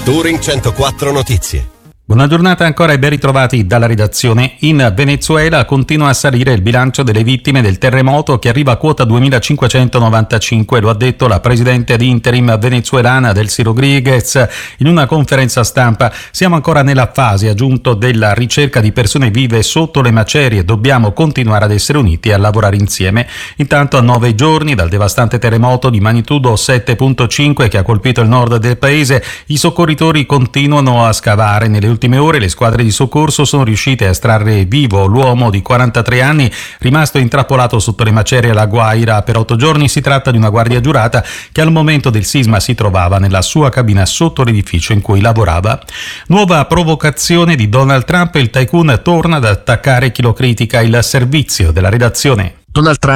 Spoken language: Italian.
Touring 104 Notizie. Buona giornata ancora e ben ritrovati dalla redazione. In Venezuela continua a salire il bilancio delle vittime del terremoto che arriva a quota 2595, lo ha detto la presidente di interim venezuelana Delcy Rodriguez in una conferenza stampa. Siamo ancora nella fase, aggiunto, della ricerca di persone vive sotto le macerie. Dobbiamo continuare ad essere uniti e a lavorare insieme. Intanto, a 9 giorni dal devastante terremoto di magnitudo 7.5 che ha colpito il nord del paese, i soccorritori continuano a scavare. Nelle ultime ore le squadre di soccorso sono riuscite a estrarre vivo l'uomo di 43 anni rimasto intrappolato sotto le macerie alla Guaira per 8 giorni. Si tratta di una guardia giurata che al momento del sisma si trovava nella sua cabina sotto l'edificio in cui lavorava. Nuova provocazione di Donald Trump, il tycoon torna ad attaccare chi lo critica. Il servizio della redazione. Donald Trump